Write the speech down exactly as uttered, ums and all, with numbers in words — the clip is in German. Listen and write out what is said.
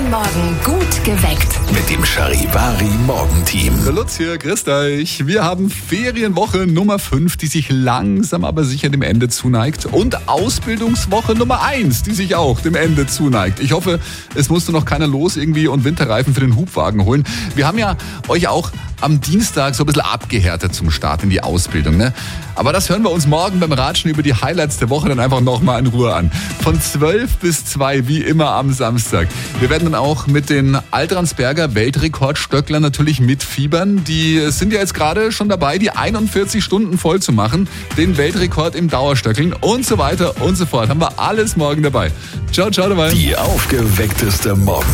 Morgen gut geweckt. Mit dem Charivari Morgenteam. Der Lutz hier, grüßt euch. Wir haben Ferienwoche Nummer fünf, die sich langsam aber sicher dem Ende zuneigt. Und Ausbildungswoche Nummer eins, die sich auch dem Ende zuneigt. Ich hoffe, es musste noch keiner los irgendwie und Winterreifen für den Hubwagen holen. Wir haben ja euch auch am Dienstag so ein bisschen abgehärtet zum Start in die Ausbildung, ne? Aber das hören wir uns morgen beim Ratschen über die Highlights der Woche dann einfach nochmal in Ruhe an. Von zwölf bis zwei, wie immer am Samstag. Wir werden dann auch mit den Altransberger Weltrekordstöcklern natürlich mitfiebern. Die sind ja jetzt gerade schon dabei, die einundvierzig Stunden voll zu machen. Den Weltrekord im Dauerstöckeln und so weiter und so fort. Haben wir alles morgen dabei. Ciao, ciao dabei. Die aufgeweckteste Morgen.